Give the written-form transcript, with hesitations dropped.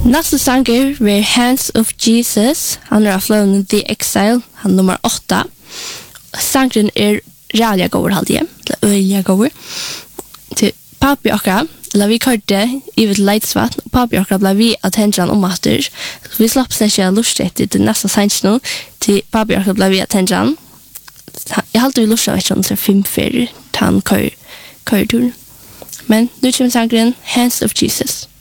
Nästa sanger var Hands of Jesus. Han har flowet The Exile, han nummer 8. Sangren rævlig god, halde jeg. Øyelig god. Til papi akkurat, eller vi kørte i et leitsvatt, og papi akkurat ble vi attention om master. Vi slapp seg ikke lustet til neste sangen nå, til papi akkurat ble vi attention. Jeg halte vi lustet av et sånt 5-4 til han køreturen. Men nu kommer sangren Hands of Jesus.